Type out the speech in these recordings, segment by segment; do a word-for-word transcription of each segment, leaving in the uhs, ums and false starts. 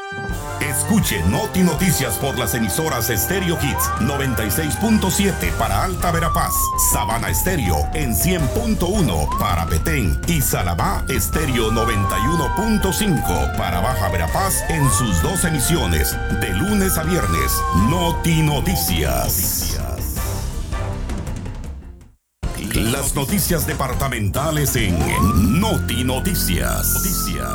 Escuche Noti Noticias por las emisoras Stereo Hits noventa y seis punto siete para Alta Verapaz, Sabana Estéreo en cien punto uno para Petén y Salamá Estéreo noventa y uno punto cinco para Baja Verapaz en sus dos emisiones, de lunes a viernes. Noti Noticias. Las noticias departamentales en Noti Noticias. Noticias.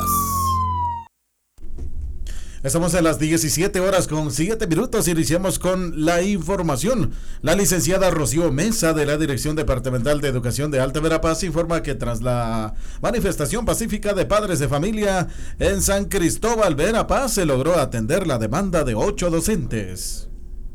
Estamos a las diecisiete horas con siete minutos. Iniciamos con la información. La licenciada Rocío Mesa de la Dirección Departamental de Educación de Alta Verapaz informa que tras la manifestación pacífica de padres de familia en San Cristóbal, Verapaz, se logró atender la demanda de ocho docentes.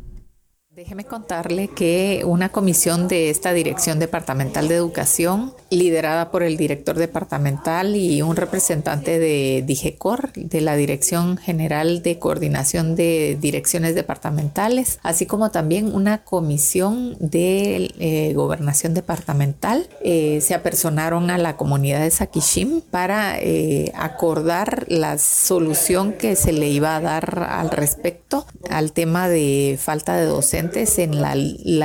Déjeme contarle que una comisión de esta Dirección Departamental de Educación, liderada por el director departamental y un representante de DIGECOR, de la Dirección General de Coordinación de Direcciones Departamentales, así como también una comisión de eh, Gobernación Departamental, eh, se apersonaron a la comunidad de Saquishim para eh, acordar la solución que se le iba a dar al respecto al tema de falta de docentes en la,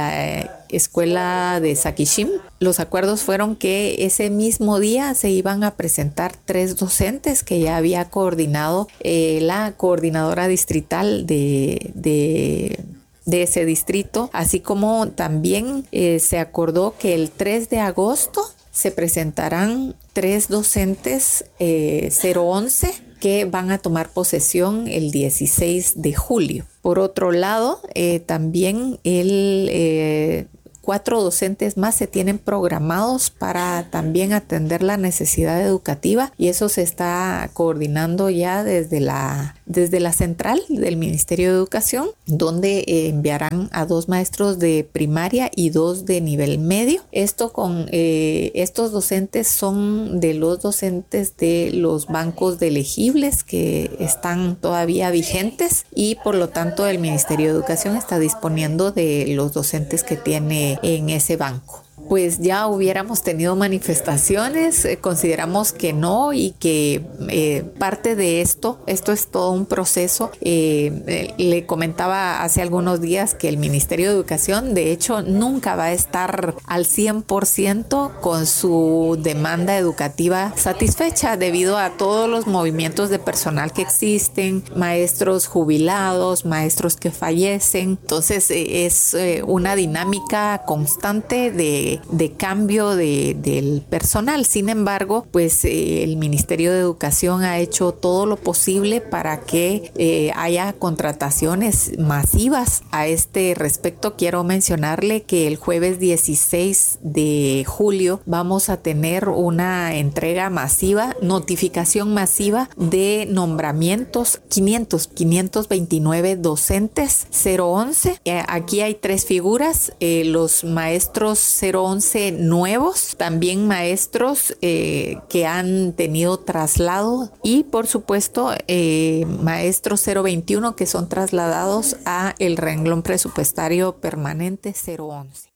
la escuela de Saquishim. Los acuerdos fueron que ese mismo día se iban a presentar tres docentes que ya había coordinado eh, la coordinadora distrital de, de, de ese distrito, así como también eh, se acordó que el tres de agosto se presentarán tres docentes eh, cero once que van a tomar posesión el dieciséis de julio. Por otro lado, eh, también el, eh, cuatro docentes más se tienen programados para también atender la necesidad educativa y eso se está coordinando ya desde la, desde la central del Ministerio de Educación, donde eh, enviarán a dos maestros de primaria y dos de nivel medio. Esto con eh, estos docentes son de los docentes de los bancos de elegibles que están todavía vigentes y por lo tanto el Ministerio de Educación está disponiendo de los docentes que tiene en ese banco. Pues ya hubiéramos tenido manifestaciones, eh, consideramos que no y que eh, parte de esto, esto es todo un proceso. Eh, eh, le comentaba hace algunos días que el Ministerio de Educación de hecho nunca va a estar al cien por ciento con su demanda educativa satisfecha debido a todos los movimientos de personal que existen, maestros jubilados, maestros que fallecen. Entonces eh, es eh, una dinámica constante de de cambio de, del personal. Sin embargo, pues eh, el Ministerio de Educación ha hecho todo lo posible para que eh, haya contrataciones masivas a este respecto. Quiero mencionarle que el jueves dieciséis de julio vamos a tener una entrega masiva, notificación masiva de nombramientos, quinientos, quinientos veintinueve docentes cero once. Eh, aquí hay tres figuras, eh, los maestros cero once nuevos, también maestros eh, que han tenido traslado y por supuesto eh, maestros cero veintiuno que son trasladados a el renglón presupuestario permanente cero once.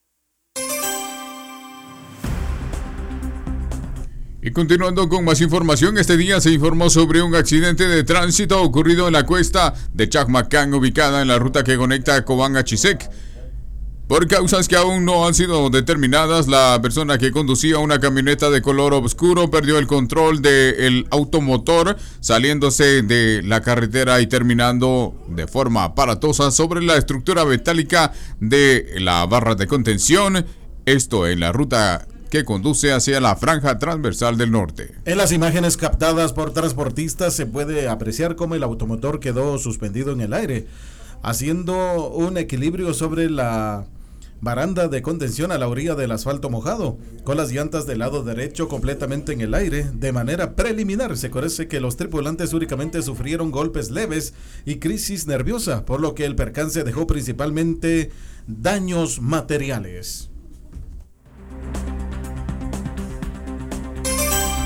Y continuando con más información, este día se informó sobre un accidente de tránsito ocurrido en la cuesta de Chacmacán, ubicada en la ruta que conecta Cobán a Chisec. Por causas que aún no han sido determinadas, la persona que conducía una camioneta de color oscuro perdió el control del automotor, saliéndose de la carretera y terminando de forma aparatosa sobre la estructura metálica de la barra de contención, esto en la ruta que conduce hacia la franja transversal del norte. En las imágenes captadas por transportistas se puede apreciar cómo el automotor quedó suspendido en el aire, haciendo un equilibrio sobre la baranda de contención a la orilla del asfalto mojado, con las llantas del lado derecho completamente en el aire. De manera preliminar se conoce que los tripulantes únicamente sufrieron golpes leves y crisis nerviosa, por lo que el percance dejó principalmente daños materiales.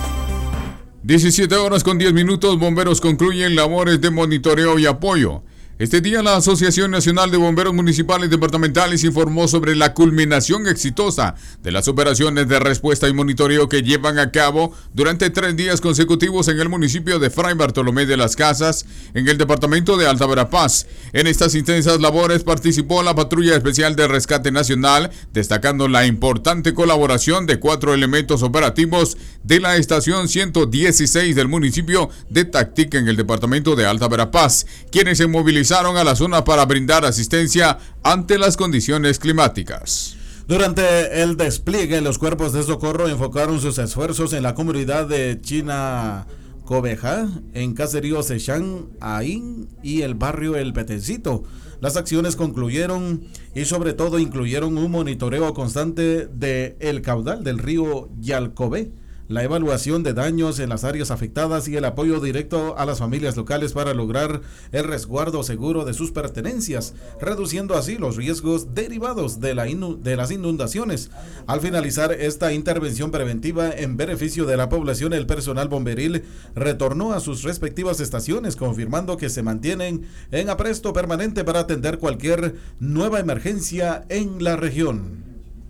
diecisiete horas con diez minutos, bomberos concluyen labores de monitoreo y apoyo. Este día la Asociación Nacional de Bomberos Municipales Departamentales informó sobre la culminación exitosa de las operaciones de respuesta y monitoreo que llevan a cabo durante tres días consecutivos en el municipio de Fray Bartolomé de las Casas, en el departamento de Alta Verapaz. En estas intensas labores participó la Patrulla Especial de Rescate Nacional, destacando la importante colaboración de cuatro elementos operativos de la estación ciento dieciséis del municipio de Tactic en el departamento de Alta Verapaz, quienes se movilizaron a la zona para brindar asistencia ante las condiciones climáticas. Durante el despliegue, los cuerpos de socorro enfocaron sus esfuerzos en la comunidad de China Cobeja, en Caserío Sechán, Aín y el barrio El Petencito. Las acciones concluyeron y sobre todo incluyeron un monitoreo constante del caudal del río Yalcobé, la evaluación de daños en las áreas afectadas y el apoyo directo a las familias locales para lograr el resguardo seguro de sus pertenencias, reduciendo así los riesgos derivados de, la inu- de las inundaciones. Al finalizar esta intervención preventiva en beneficio de la población, el personal bomberil retornó a sus respectivas estaciones, confirmando que se mantienen en apresto permanente para atender cualquier nueva emergencia en la región.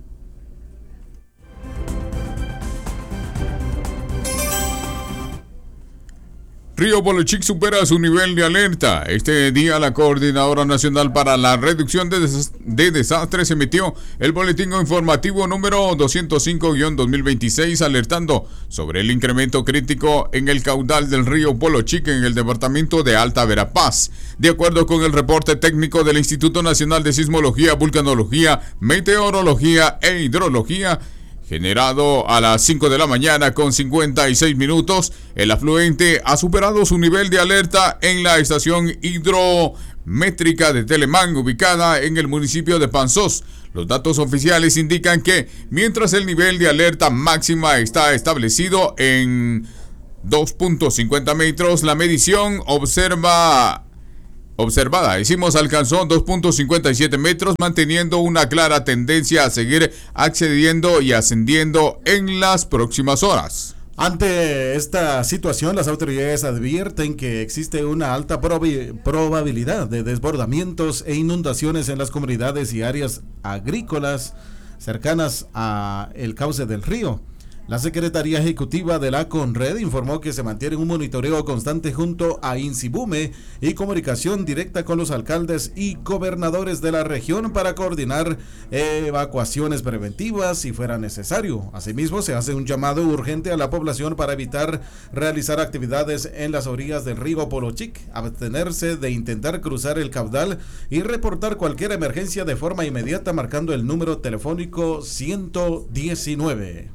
Río Polo Chic supera su nivel de alerta. Este día la Coordinadora Nacional para la Reducción de, Des- de Desastres emitió el boletín informativo número doscientos cinco guión dos mil veintiséis, alertando sobre el incremento crítico en el caudal del río Polo Chic en el departamento de Alta Verapaz. De acuerdo con el reporte técnico del Instituto Nacional de Sismología, Vulcanología, Meteorología e Hidrología, generado a las cinco de la mañana con cincuenta y seis minutos, el afluente ha superado su nivel de alerta en la estación hidrométrica de Telemán, ubicada en el municipio de Panzós. Los datos oficiales indican que, mientras el nivel de alerta máxima está establecido en dos punto cincuenta metros, la medición observa... observada, decimos, alcanzó dos punto cincuenta y siete metros, manteniendo una clara tendencia a seguir accediendo y ascendiendo en las próximas horas. Ante esta situación, las autoridades advierten que existe una alta probi- probabilidad de desbordamientos e inundaciones en las comunidades y áreas agrícolas cercanas al cauce del río. La Secretaría Ejecutiva de la CONRED informó que se mantiene un monitoreo constante junto a INSIBUME y comunicación directa con los alcaldes y gobernadores de la región para coordinar evacuaciones preventivas si fuera necesario. Asimismo, se hace un llamado urgente a la población para evitar realizar actividades en las orillas del río Polo Chic, abstenerse de intentar cruzar el caudal y reportar cualquier emergencia de forma inmediata marcando el número telefónico ciento diecinueve.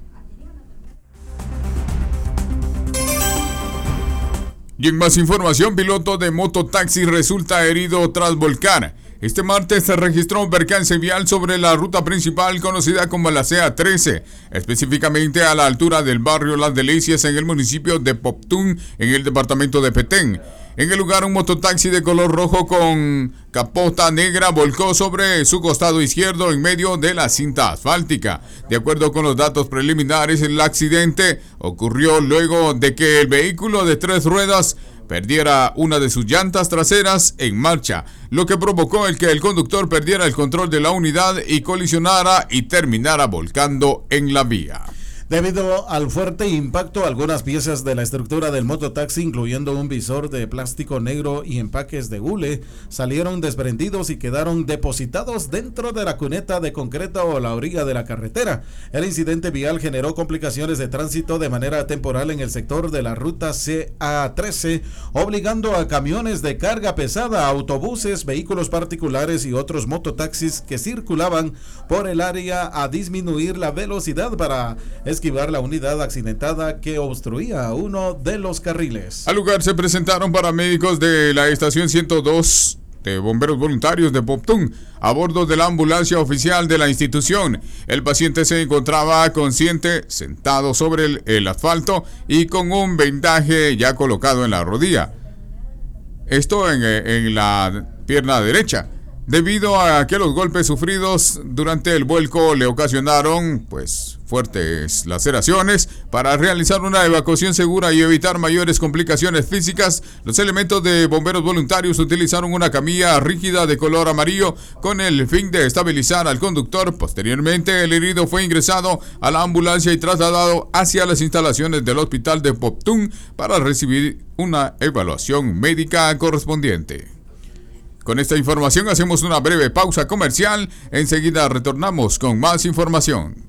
Y en más información, piloto de mototaxi resulta herido tras volcar. Este martes se registró un percance vial sobre la ruta principal conocida como la C A trece, específicamente a la altura del barrio Las Delicias en el municipio de Poptún, en el departamento de Petén. En el lugar, un mototaxi de color rojo con capota negra volcó sobre su costado izquierdo en medio de la cinta asfáltica. De acuerdo con los datos preliminares, el accidente ocurrió luego de que el vehículo de tres ruedas perdiera una de sus llantas traseras en marcha, lo que provocó el que el conductor perdiera el control de la unidad y colisionara y terminara volcando en la vía. Debido al fuerte impacto, algunas piezas de la estructura del mototaxi, incluyendo un visor de plástico negro y empaques de hule, salieron desprendidos y quedaron depositados dentro de la cuneta de concreto o la orilla de la carretera. El incidente vial generó complicaciones de tránsito de manera temporal en el sector de la ruta C A trece, obligando a camiones de carga pesada, autobuses, vehículos particulares y otros mototaxis que circulaban por el área a disminuir la velocidad para esquivar la unidad accidentada que obstruía uno de los carriles. Al lugar se presentaron paramédicos de la estación ciento dos de bomberos voluntarios de Poptún a bordo de la ambulancia oficial de la institución. El paciente se encontraba consciente, sentado sobre el, el asfalto y con un vendaje ya colocado en la rodilla. Esto en, en la pierna derecha. debido a que los golpes sufridos durante el vuelco le ocasionaron pues fuertes laceraciones. Para realizar una evacuación segura y evitar mayores complicaciones físicas, los elementos de bomberos voluntarios utilizaron una camilla rígida de color amarillo con el fin de estabilizar al conductor. Posteriormente, el herido fue ingresado a la ambulancia y trasladado hacia las instalaciones del hospital de Poptún para recibir una evaluación médica correspondiente. Con esta información hacemos una breve pausa comercial. Enseguida retornamos con más información.